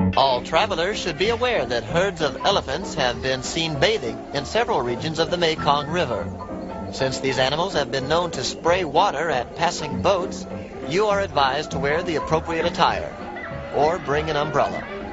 All travelers should be aware that herds of elephants have been seen bathing in several regions of the Mekong River. Since these animals have been known to spray water at passing boats, you are advised to wear the appropriate attire or bring an umbrella.